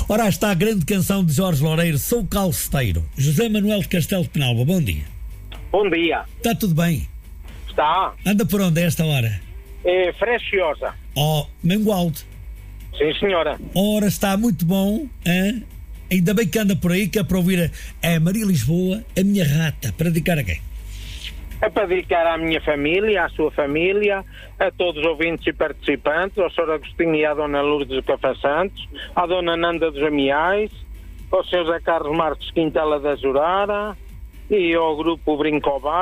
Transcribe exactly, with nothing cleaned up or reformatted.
Ora, está a grande canção de Jorge Loureiro, Sou Calceteiro. José Manuel de Castelo de Penalva, bom dia. Bom dia. Está tudo bem? Está. Anda por onde a esta hora? É Freciosa. Oh, Mangualde. Sim, senhora. Ora, está muito bom, hein? Ainda bem que anda por aí, que é para ouvir a, a Maria Lisboa, a minha rata, para dedicar a quem? É para dedicar à minha família, à sua família, a todos os ouvintes e participantes, ao senhor Agostinho e à dona Lourdes do Café Santos, à dona Nanda dos Amiais, ao senhor Zé Carlos Marques Quintela da Jurara e ao grupo Brincobar.